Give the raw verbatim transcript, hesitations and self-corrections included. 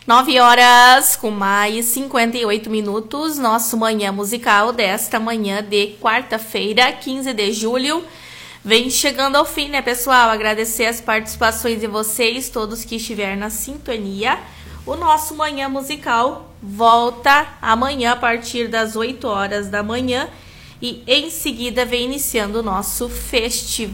nove horas com mais cinquenta e oito minutos, nosso Manhã Musical desta manhã de quarta-feira, quinze de julho. Vem chegando ao fim, né, pessoal? Agradecer as participações de vocês, todos que estiveram na sintonia. O nosso Manhã Musical volta amanhã a partir das oito horas da manhã e em seguida vem iniciando o nosso festival.